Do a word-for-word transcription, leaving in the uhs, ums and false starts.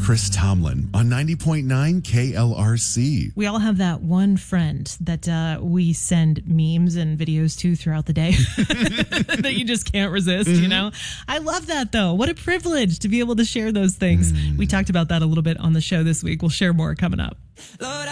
Chris Tomlin on ninety point nine K L R C. We all have that one friend that uh, we send memes and videos to throughout the day that you just can't resist, mm-hmm. you know? I love that, though. What a privilege to be able to share those things. Mm. We talked about that a little bit on the show this week. We'll share more coming up. Lord,